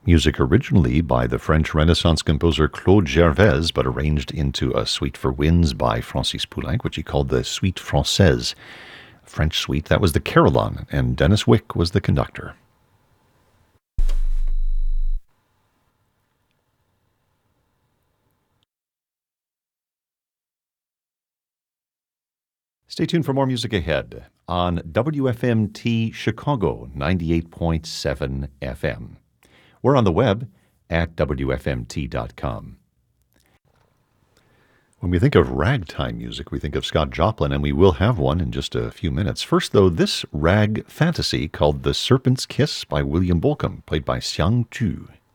Music originally by the French Renaissance composer Claude Gervaise, but arranged into a suite for winds by Francis Poulenc, which he called the Suite Française. French suite, that was the Carillon, and Dennis Wick was the conductor. Stay tuned for more music ahead on WFMT Chicago 98.7 FM. We're on the web at WFMT.com. When we think of ragtime music, we think of Scott Joplin, and we will have one in just a few minutes. First, though, this rag fantasy called The Serpent's Kiss by William Bolcom, played by Xiang Tu.